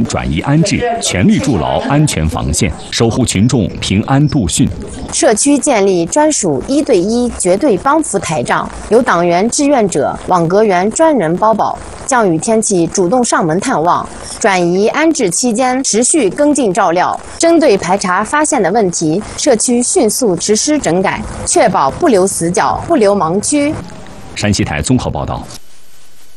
转移安置，全力筑牢安全防线，守护群众平安度汛。 社区建立专属1对1绝对帮扶台账，由党员志愿者、网格员专人包保。降雨天气主动上门探望，转移安置期间持续跟进照料，针对排查发现的问题，社区迅速实施整改，确保不留死角、不留盲区。 山西台综合报道。